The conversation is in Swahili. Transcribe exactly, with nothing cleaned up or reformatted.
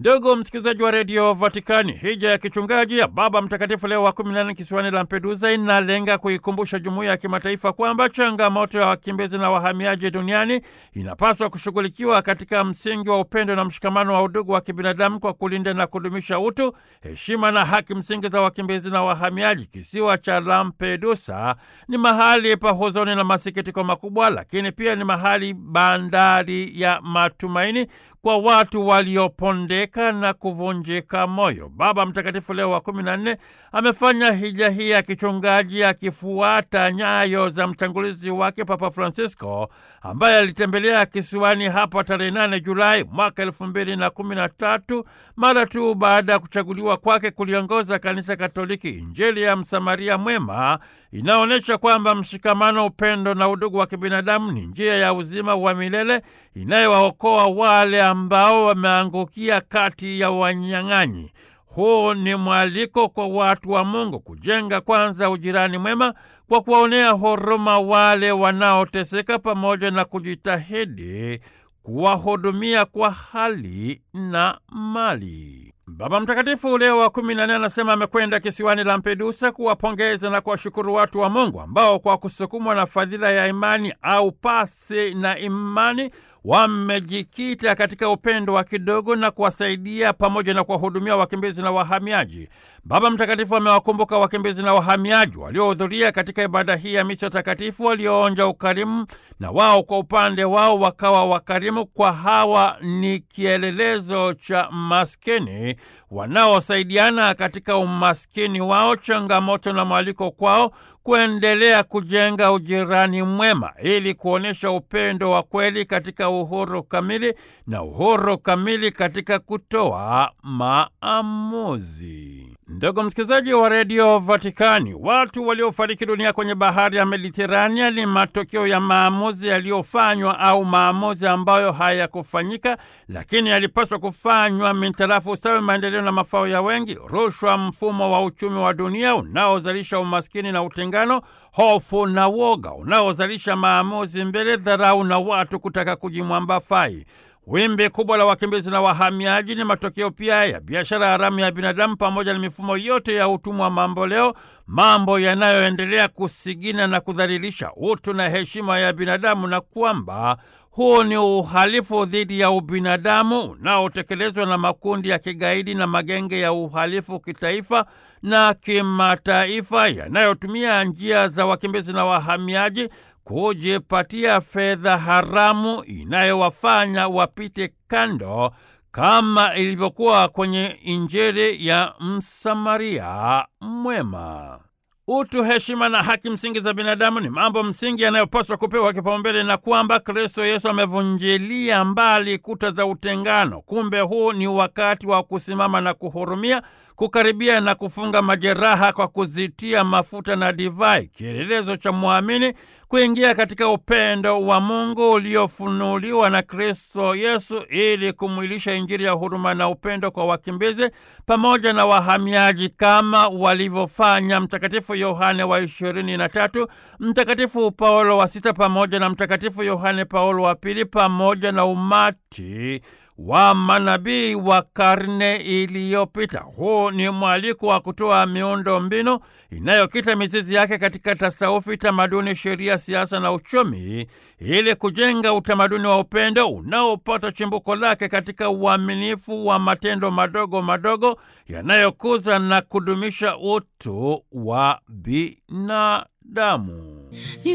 Ndugu msikilizaji wa redio Vatikani, hija ya kichungaji ya Baba Mtakatifu Leo wa kumi na nne kisiwani Lampedusa inalenga kuikumbusha jumuiya ya kimataifa kwamba changamoto ya wakimbizi na wahamiaji duniani inapaswa kushughulikiwa katika msingi wa upendo na mshikamano wa udugu wa kibinadamu kwa kulinda na kudumisha utu, heshima na haki msingi za wakimbizi na wahamiaji. Kisiwa cha Lampedusa ni mahali pa huzuni na masikitiko makubwa, lakini pia ni mahali bandari ya matumaini kwa watu waliopondeka na kuvunjika moyo. Baba Mtakatifu Leo wa kumi na nne amefanya hija hii ya kichungaji akifuata nyayo za mtangulizi wake Papa Francisco, ambaye alitembelea kisiwani hapa tarehe nane Julai mwaka elfu mbili na kumi na tatu mara tu baada ya kuchaguliwa kwake kuliongoza Kanisa Katoliki. Injili ya Msamaria Mwema inaonyesha kwamba mshikamano, upendo na udugu wa kibinadamu ni njia ya uzima wa milele inayowaokoa wale ambao wameangukia kati ya wanyang'anyi. Huu ni mwaliko kwa watu wa Mungu kujenga kwanza ujirani mwema kwa kuwaonea huruma wale wanaoteseka, pamoja na kujitahidi kuwahudumia kwa hali na mali. Baba Mtakatifu Leo wa kumi na nne anasema amekwenda kisiwani Lampedusa kuwapongeza na kuwashukuru watu wa Mungu ambao kwa kusukumwa na fadhila ya imani au pasi na imani wamejikita katika upendo wa kidogo na kuwasaidia pamoja na kuwahudumia wakimbizi na wahamiaji. Baba Mtakatifu amewakumbuka wakimbizi na wahamiaji waliohudhuria katika ibada hii ya misa takatifu, walioonja ukarimu na wao kwa upande wao wakawa wakarimu. Kwa hawa ni kielelezo cha maskini wanaosaidiana katika umaskini wao, changamoto na mwaliko kwao kuendelea kujenga ujirani mwema ili kuonesha upendo wa kweli katika uhuru kamili na uhuru kamili katika kutoa maamuzi. Ndugu msikilizaji wa redio Vatikani, watu waliofariki dunia kwenye bahari ya Mediterania ni matokeo ya maamuzi yaliyofanywa au maamuzi ambayo hayakufanyika, lakini yalipaswa kufanywa mintarafu ustawi, maendeleo na mafao ya wengi. Rushwa, mfumo wa uchumi wa dunia unaozalisha umaskini na utengano, hofu na woga unaozalisha maamuzi mbele, dharau na watu kutaka kujimwamba fai. Wimbi kubwa la wakimbizi na wahamiaji ni matokeo pia ya biashara haramu ya binadamu pamoja na mifumo yote ya utumwa wa mambo leo, mambo yanayoendelea kusigina na kudhalilisha utu na heshima ya binadamu, na kwamba huu ni uhalifu dhidi ya ubinadamu unaotekelezwa na makundi ya kigaidi na magenge ya uhalifu kitaifa na kimataifa yanayotumia njia za wakimbizi na wahamiaji kujipatia fedha haramu inayowafanya wapite kando, kama ilivyokuwa kwenye Injili ya Msamaria Mwema. Utu, heshima na haki msingi za binadamu ni mambo msingi yanayopaswa kupewa kipaumbele, na kwamba Kristo Yesu amevunjilia mbali kuta za utengano. Kumbe huu ni wakati wa kusimama na kuhurumia, kukaribia na kufunga majeraha kwa kuzitia mafuta na divai, kielelezo cha muamini kuingia katika upendo wa Mungu uliofunuliwa na Kristo Yesu ili kumwilisha Injili ya huruma na upendo kwa wakimbizi pamoja na wahamiaji, kama walivyofanya Mtakatifu Yohane wa ishirini na tatu, Mtakatifu Paulo wa sita pamoja na Mtakatifu Yohane Paulo wa pili, pamoja na umati wa manabii wa karne iliyopita. Huu ni mwaliko wa kutoa miundo mbinu inayokita mizizi yake katika tasawufi, tamaduni, sheria, siasa na uchumi, ili kujenga utamaduni wa upendo unaopata chimbuko lake katika uaminifu wa matendo madogo madogo yanayokuza na kudumisha utu wa binadamu.